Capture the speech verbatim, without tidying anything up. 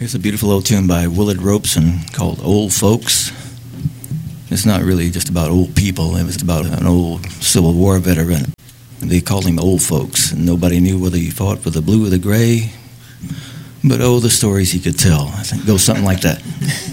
Here's a beautiful old tune by Willard Robeson called Old Folks. It's not really just about old people. It was about an old Civil War veteran. They called him Old Folks, and nobody knew whether he fought with the blue or the gray. But oh, the stories he could tell. I think it goes something like that.